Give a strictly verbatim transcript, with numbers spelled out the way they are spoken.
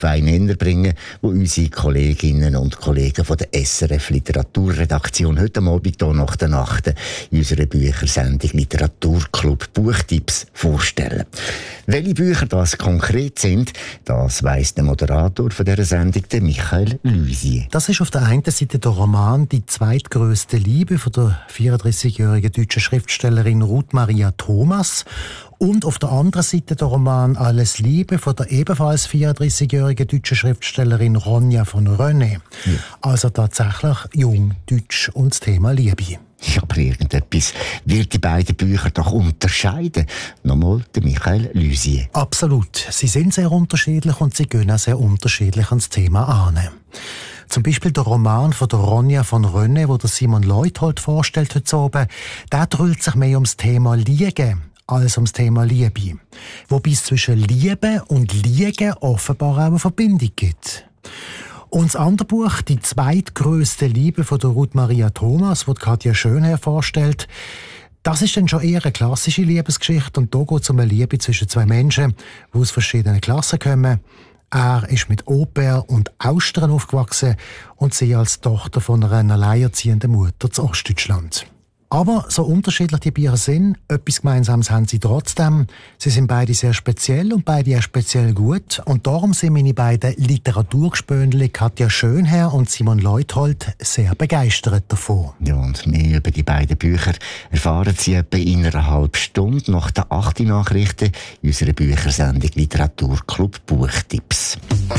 zwei Nenner bringen, die unsere Kolleginnen und Kollegen von der S R F Literaturredaktion heute Abend hier nach der Nacht in unserer Büchersendung Literaturclub Buchtipps vorstellen. Welche Bücher das konkret sind, das weiss der Moderator von dieser Sendung, der Michael Luisier. Das ist auf der einen Seite der Roman «Die zweitgrößte Liebe» von der vierunddreißigjährigen deutschen Schriftstellerin Ruth Maria Thomas. Und auf der anderen Seite der Roman «Alles Liebe» von der ebenfalls vierunddreißigjährigen deutschen Schriftstellerin Ronja von Rönne. Ja. Also tatsächlich jung, deutsch und das Thema Liebe. Ja, aber irgendetwas wird die beiden Bücher doch unterscheiden. Nochmal der Michael Luisier. Absolut. Sie sind sehr unterschiedlich und sie gehen auch sehr unterschiedlich ans Thema an. Zum Beispiel der Roman von der Ronja von Rönne, wo der Simon Leuthold vorstellt heute oben, der dreht sich mehr ums Thema Liegen als ums Thema Liebe. Wobei es zwischen Liebe und Liegen offenbar auch eine Verbindung gibt. Und das andere Buch, «Die zweitgrößte Liebe» von der Ruth Maria Thomas, das Katja Schönherr vorstellt, das ist dann schon eher eine klassische Liebesgeschichte. Und da geht es um eine Liebe zwischen zwei Menschen, die aus verschiedenen Klassen kommen. Er ist mit Au-pair und Austern aufgewachsen und sie als Tochter von einer alleinerziehenden Mutter zu Ostdeutschland. Aber so unterschiedlich die Bücher sind, etwas Gemeinsames haben sie trotzdem. Sie sind beide sehr speziell und beide auch speziell gut. Und darum sind meine beiden Literaturgespöndli Katja Schönherr und Simon Leuthold sehr begeistert davon. Ja, und mehr über die beiden Bücher erfahren Sie etwa in einer halben Stunde nach den acht Nachrichten in unserer Büchersendung Literaturclub Buchtipps.